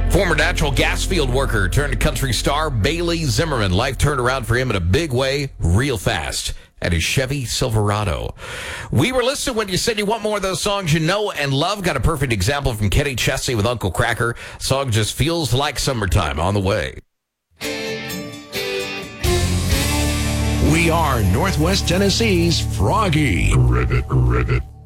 Former natural gas field worker turned country star Bailey Zimmerman. Life turned around for him in a big way, real fast, at his Chevy Silverado. We were listening when you said you want more of those songs you know and love. Got a perfect example from Kenny Chesney with Uncle Kracker. Song just feels like summertime on the way. We are Northwest Tennessee's Froggy. Rivet.